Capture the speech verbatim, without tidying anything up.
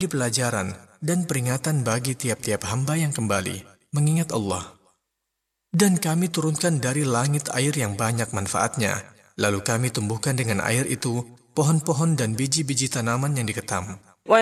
pelajaran dan peringatan bagi tiap-tiap hamba yang kembali mengingat Allah. Dan kami turunkan dari langit air yang banyak manfaatnya, lalu kami tumbuhkan dengan air itu pohon-pohon dan biji-biji tanaman yang diketam.